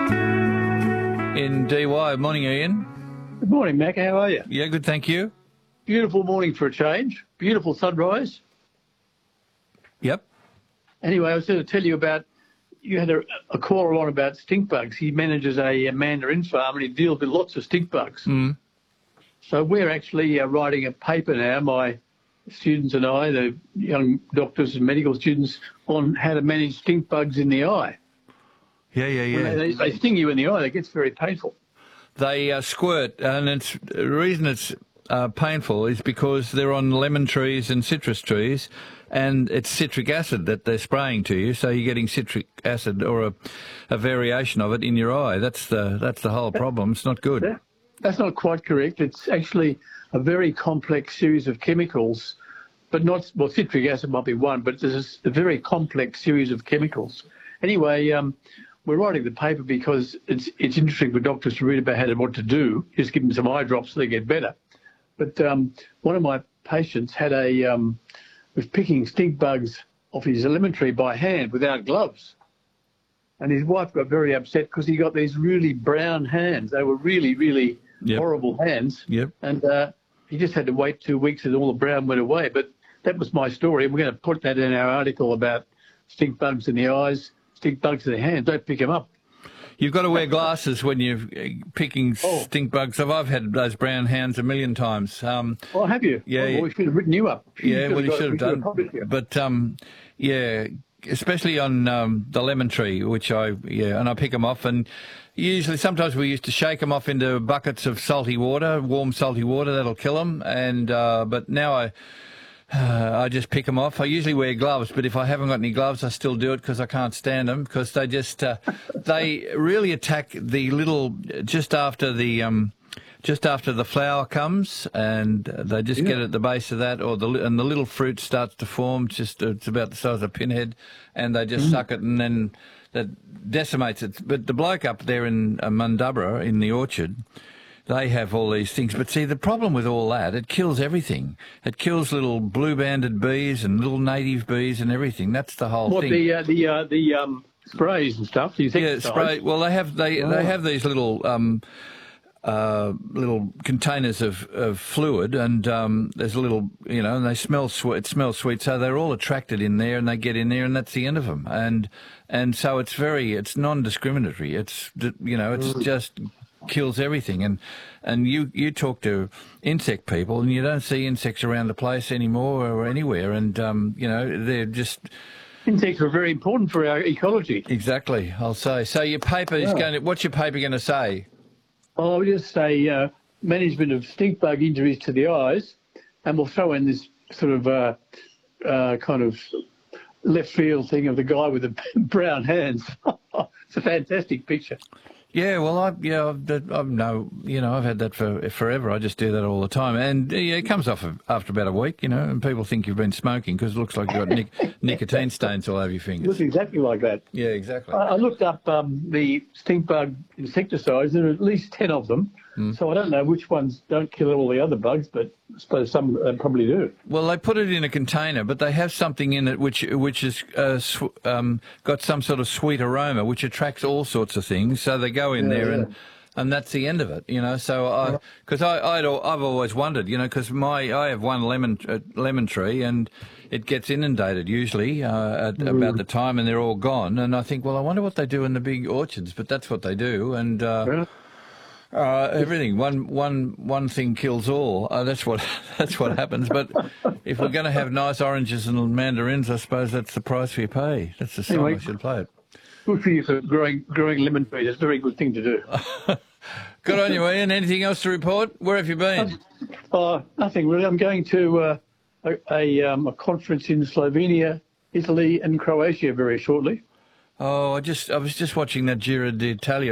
in DY. Morning, Ian. Good morning, Mac. How are you? Yeah, good, thank you. Beautiful morning for a change. Beautiful sunrise. Yep. Anyway, I was going to tell you about, you had a caller on about stink bugs. He manages a mandarin farm and he deals with lots of stink bugs. Mm. So we're actually writing a paper now, my students and I, the young doctors and medical students, on how to manage stink bugs in the eye. Yeah. When they sting you in the eye, it gets very painful. They squirt, and the reason it's painful is because they're on lemon trees and citrus trees, and it's citric acid that they're spraying to you, so you're getting citric acid or a variation of it in your eye. That's the whole problem. It's not good. That's not quite correct. It's actually a very complex series of chemicals, but not, well, citric acid might be one, but there's a very complex series of chemicals. Anyway, we're writing the paper because it's interesting for doctors to read about what to do. Just give them some eye drops so they get better. But one of my patients had was picking stink bugs off his lemon tree by hand without gloves. And his wife got very upset because he got these really brown hands. They were really, really horrible hands. Yep. And he just had to wait 2 weeks and all the brown went away. But that was my story. And we're going to put that in our article about stink bugs in the eyes, stink bugs in the hands. Don't pick them up. You've got to wear glasses when you're picking stink bugs. I've had those brown hands a million times. Oh, have you? Yeah. Well, we should have written you up. Yeah, well, you should have done. But, yeah, especially on the lemon tree, and I pick them off. And usually, sometimes we used to shake them off into buckets of salty water, warm salty water. That'll kill them. And but now I just pick them off. I usually wear gloves, but if I haven't got any gloves, I still do it because I can't stand them, because they just they really attack the little just after the flower comes, and they just get at the base of that, and the little fruit starts to form. It's about the size of a pinhead, and they just suck it, and then that decimates it. But the bloke up there in Mundubbera in the orchard, they have all these things. But see, the problem with all that, it kills everything. It kills little blue-banded bees and little native bees and everything. That's the whole thing. The sprays and stuff? Yeah, spray. Well, they have these little little containers of fluid, and there's a little, and they smell sweet. It smells sweet, so they're all attracted in there, and they get in there, and that's the end of them. And so it's non-discriminatory. It's just kills everything. And you talk to insect people, and you don't see insects around the place anymore or anywhere, and they're just. Insects are very important for our ecology. Exactly, I'll say. So your paper is going to. What's your paper going to say? I'll just say management of stink bug injuries to the eyes, and we'll throw in this sort of kind of left field thing of the guy with the brown hands. It's a fantastic picture. Yeah, well, I've had that for forever. I just do that all the time, and it comes off after about a week, and people think you've been smoking because it looks like you've got nicotine stains all over your fingers. It looks exactly like that. Yeah, exactly. I looked up the stink bug insecticides. There are at least 10 of them, so I don't know which ones don't kill all the other bugs, but I suppose some probably do. Well, they put it in a container, but they have something in it which has got some sort of sweet aroma, which attracts all sorts of things. So they go in there, and that's the end of it, So because I've always wondered, because I have one lemon tree, and it gets inundated usually at about the time, and they're all gone. And I think, well, I wonder what they do in the big orchards, but that's what they do, and. Everything. One thing kills all. That's what happens. But if we're going to have nice oranges and mandarins, I suppose that's the price we pay. That's the song I should play it. Good for you for growing lemon trees. That's a very good thing to do. Good on you, Ian. Anything else to report? Where have you been? Nothing really. I'm going to a conference in Slovenia, Italy, and Croatia very shortly. Oh, I was just watching that Giro d'Italia.